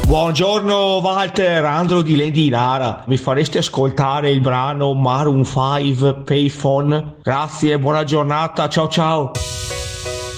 Buongiorno Walter, Andro di Lendinara. Mi faresti ascoltare il brano Maroon 5 Payphone? Grazie, buona giornata, ciao ciao.